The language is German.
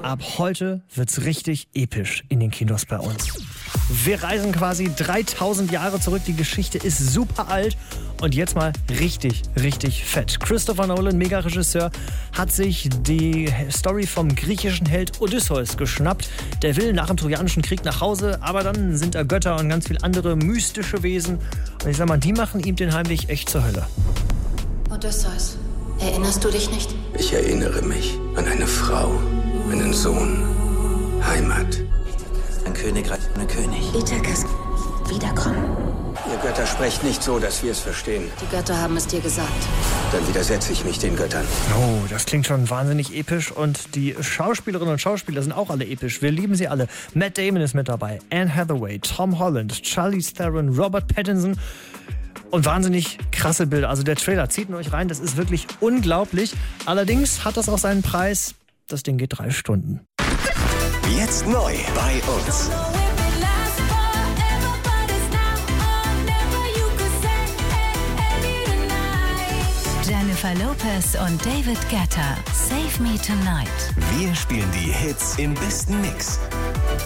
Ab heute wird's richtig episch in den Kinos bei uns. Wir reisen quasi 3000 Jahre zurück. Die Geschichte ist super alt und jetzt mal richtig, richtig fett. Christopher Nolan, Mega-Regisseur, hat sich die Story vom griechischen Held Odysseus geschnappt. Der will nach dem Trojanischen Krieg nach Hause, aber dann sind da Götter und ganz viele andere mystische Wesen. Und ich sag mal, die machen ihm den Heimweg echt zur Hölle. Odysseus, erinnerst du dich nicht? Ich erinnere mich an eine Frau, einen Sohn, Heimat. Ein Königreich ohne König. Ithakas, wiederkommen. Ihr Götter sprecht nicht so, dass wir es verstehen. Die Götter haben es dir gesagt. Dann widersetze ich mich den Göttern. Oh, das klingt schon wahnsinnig episch und die Schauspielerinnen und Schauspieler sind auch alle episch. Wir lieben sie alle. Matt Damon ist mit dabei, Anne Hathaway, Tom Holland, Charlize Theron, Robert Pattinson und wahnsinnig krasse Bilder. Also der Trailer, zieht ihn euch rein, das ist wirklich unglaublich. Allerdings hat das auch seinen Preis. Das Ding geht 3 Stunden. Jetzt neu bei uns. Jennifer Lopez und David Guetta, Save Me Tonight. Wir spielen die Hits im besten Mix.